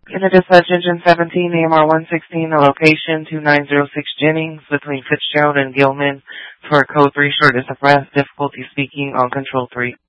Unit Dispatch Engine 17, AMR 116, the location 2906 Jennings between Fitzgerald and Gilman for Code 3 shortness of breath, difficulty speaking on Control 3.